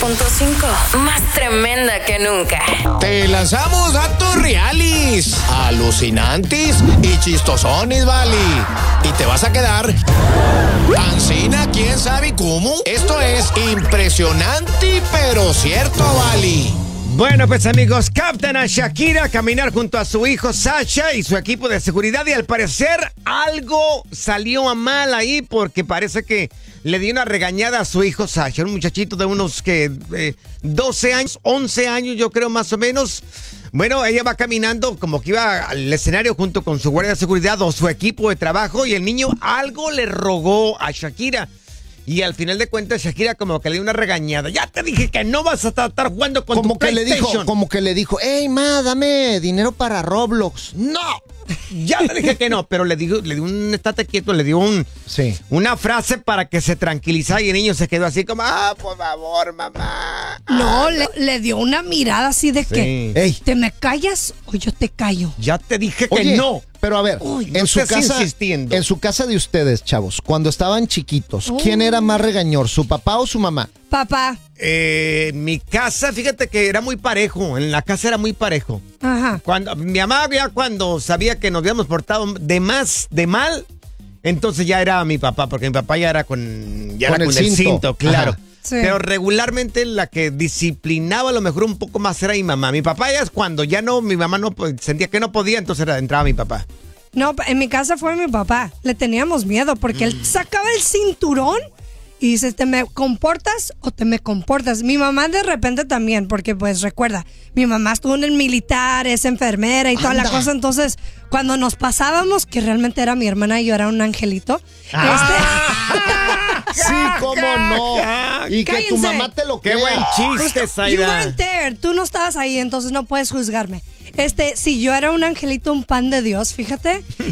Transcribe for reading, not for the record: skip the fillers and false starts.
96.5, más tremenda que nunca. Te lanzamos datos reales, alucinantes y chistosones, vale. Y te vas a quedar pancina, quién sabe cómo. Esto es impresionante, pero cierto, vale. Bueno, pues amigos, captan a Shakira a caminar junto a su hijo Sasha y su equipo de seguridad y al parecer algo salió a mal ahí porque parece que le dio una regañada a su hijo Sasha, un muchachito de unos 12 años, 11 años yo creo más o menos. Bueno, ella va caminando como que iba al escenario junto con su guardia de seguridad o su equipo de trabajo y el niño algo le rogó a Shakira. Y al final de cuentas, Shakira como que le dio una regañada. Ya te dije que no vas a estar jugando con tu PlayStation. Como que le dijo, hey, ma, dame dinero para Roblox. ¡No! Ya te dije que no, pero le dio un estate quieto, le dio una frase para que se tranquilizara y el niño se quedó así como, por favor, mamá. No, le dio una mirada así de que, Ey. ¿te me callas o yo te callo? Ya te dije que Oye, no. Pero a ver, en su casa de ustedes, chavos, cuando estaban chiquitos, ¿quién era más regañor, su papá o su mamá? Papá. Mi casa, fíjate que era muy parejo, en la casa era muy parejo. Ajá. Cuando mi mamá ya cuando sabía que nos habíamos portado de mal, entonces ya era mi papá, porque mi papá ya era con el cinto, claro. Sí. Pero regularmente la que disciplinaba a lo mejor un poco más era mi mamá. Mi papá ya es cuando ya no, mi mamá no sentía que no podía, entonces entraba mi papá. No, en mi casa fue mi papá. Le teníamos miedo porque él sacaba el cinturón y dice, ¿te me comportas o te me comportas? Mi mamá de repente también, porque pues recuerda, mi mamá estuvo en el militar, es enfermera y toda la cosa, entonces cuando nos pasábamos, que realmente era mi hermana y yo era un angelito, Sí, cómo no. Y que tu mamá te lo Qué crea. buen chiste, You Zaida. weren't there, tú no estabas ahí, entonces no puedes juzgarme. Si yo era un angelito, un pan de Dios, fíjate,